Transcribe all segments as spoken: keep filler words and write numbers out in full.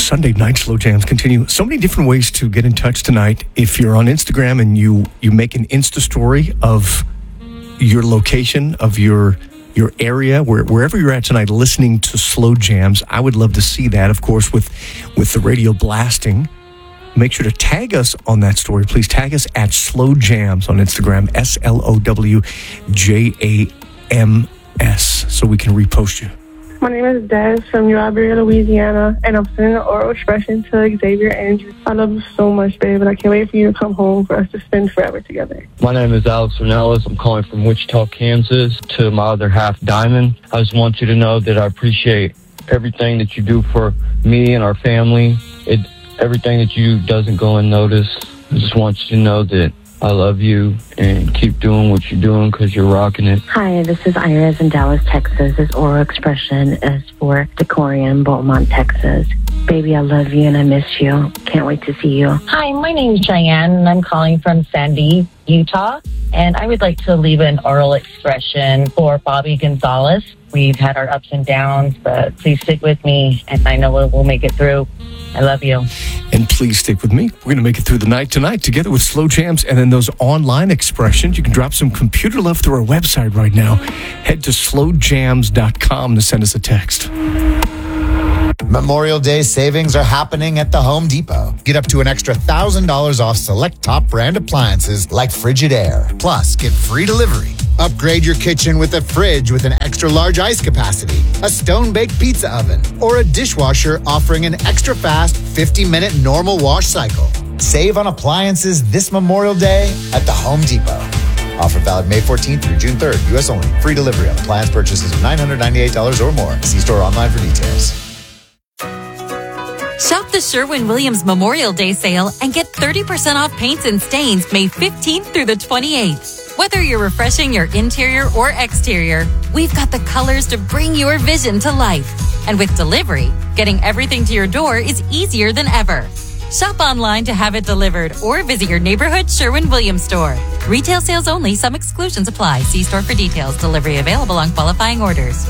Sunday night slow jams continue. So many different ways to get in touch tonight. If you're on Instagram and you you make an Insta story of your location, of your your area, where, wherever you're at tonight, listening to slow jams, I would love to see that. Of course, with with the radio blasting, make sure to tag us on that story. Please tag us at Slow Jams on Instagram, S L O W J A M S, so we can repost you. My name is Des from New Iberia, Louisiana, and I'm sending an oral expression to Xavier Andrews. I love you so much, babe, and I can't wait for you to come home for us to spend forever together. My name is Alex Ornelas. I'm calling from Wichita, Kansas, to my other half, Diamond. I just want you to know that I appreciate everything that you do for me and our family. It, everything that you do doesn't go unnoticed. I just want you to know that I love you and keep doing what you're doing because you're rocking it. Hi, this is Iris in Dallas, Texas. This oral expression is for Decoria in Beaumont, Texas. Baby, I love you and I miss you. Can't wait to see you. Hi, my name is Cheyenne and I'm calling from Sandy, Utah. And I would like to leave an oral expression for Bobby Gonzalez. We've had our ups and downs, but please stick with me and I know we'll, we'll make it through. I love you. And please stick with me. We're going to make it through the night tonight together with Slow Jams and then those online expressions. You can drop some computer love through our website right now. Head to slow jams dot com to send us a text. Memorial Day savings are happening at the Home Depot. Get up to an extra one thousand dollars off select top brand appliances like Frigidaire. Plus, get free delivery. Upgrade your kitchen with a fridge with an extra large ice capacity, a stone-baked pizza oven, or a dishwasher offering an extra fast fifty minute normal wash cycle. Save on appliances this Memorial Day at the Home Depot. Offer valid May fourteenth through June third. U S only. Free delivery on appliance purchases of nine hundred ninety-eight dollars or more. See store online for details. Shop the Sherwin-Williams Memorial Day sale and get thirty percent off paints and stains May fifteenth through the twenty-eighth. Whether you're refreshing your interior or exterior, we've got the colors to bring your vision to life. And with delivery, getting everything to your door is easier than ever. Shop online to have it delivered or visit your neighborhood Sherwin-Williams store. Retail sales only. Some exclusions apply. See store for details. Delivery available on qualifying orders.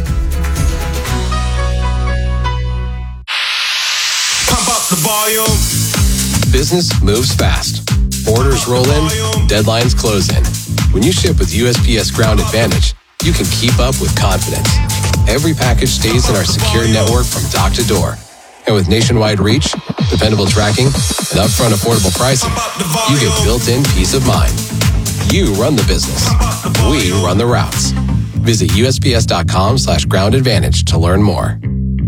Pump up the volume. Business moves fast. Orders roll in, deadlines close in. When you ship with U S P S Ground Advantage, you can keep up with confidence. Every package stays in our secure network from dock to door. And with nationwide reach, dependable tracking, and upfront affordable pricing, you get built-in peace of mind. You run the business. We run the routes. Visit U S P S dot com slash ground advantage to learn more.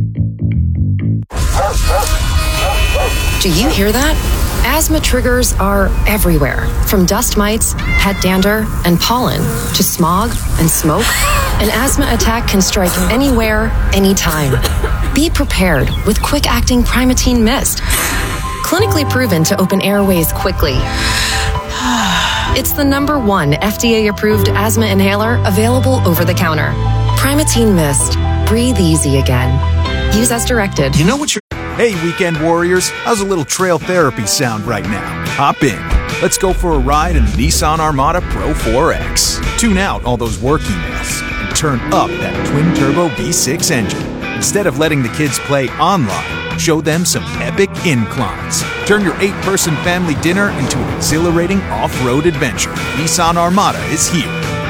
Do you hear that? Asthma triggers are everywhere, from dust mites, head dander, and pollen, to smog and smoke. An asthma attack can strike anywhere, anytime. Be prepared with quick-acting Primatene Mist. Clinically proven to open airways quickly. It's the number one F D A-approved asthma inhaler available over the counter. Primatene Mist. Breathe easy again. Use as directed. You know what you're... Hey, weekend warriors, how's a little trail therapy sound right now? Hop in. Let's go for a ride in the Nissan Armada Pro four X. Tune out all those work emails and turn up that twin-turbo V six engine. Instead of letting the kids play online, show them some epic inclines. Turn your eight-person family dinner into an exhilarating off-road adventure. Nissan Armada is here.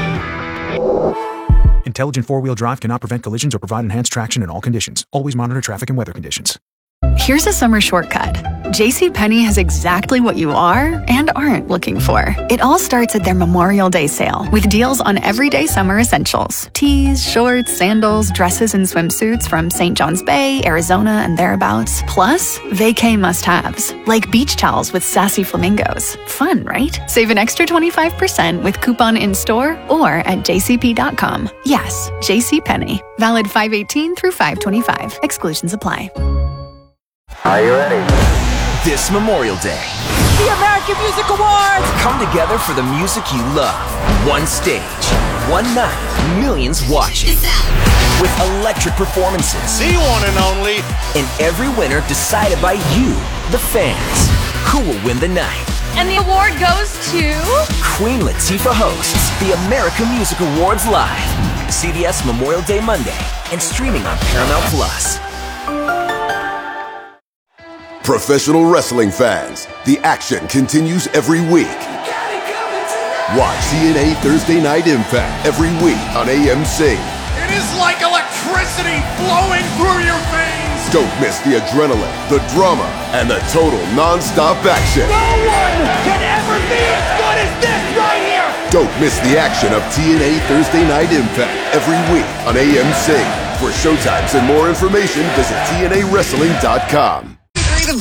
Intelligent four-wheel drive cannot prevent collisions or provide enhanced traction in all conditions. Always monitor traffic and weather conditions. Here's a summer shortcut. JCPenney has exactly what you are and aren't looking for. It all starts at their Memorial Day sale with deals on everyday summer essentials. Tees, shorts, sandals, dresses, and swimsuits from Saint John's Bay, Arizona, and thereabouts. Plus, vacay must-haves, like beach towels with sassy flamingos. Fun, right? Save an extra twenty-five percent with coupon in-store or at j c p dot com. Yes, JCPenney. Valid five eighteen through five twenty-five. Exclusions apply. Are you ready? This Memorial Day, the American Music Awards come together for the music you love. One stage, one night, millions watching. With electric performances. The one and only. And every winner decided by you, the fans. Who will win the night? And the award goes to... Queen Latifah hosts the American Music Awards live. C B S Memorial Day Monday and streaming on Paramount Plus. Professional wrestling fans, the action continues every week. Watch T N A Thursday Night Impact every week on A M C. It is like electricity flowing through your veins. Don't miss the adrenaline, the drama, and the total non-stop action. No one can ever be as good as this right here. Don't miss the action of T N A Thursday Night Impact every week on A M C. For showtimes and more information, visit T N A wrestling dot com.